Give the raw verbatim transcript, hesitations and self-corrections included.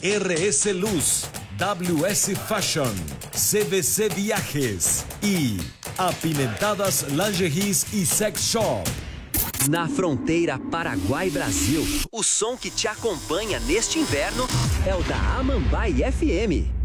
R S Luz, W S Fashion, C V C Viajes e Apimentadas Lingeries e Sex Shop. Na fronteira Paraguai-Brasil, o som que te acompanha neste inverno é o da Amambai F M.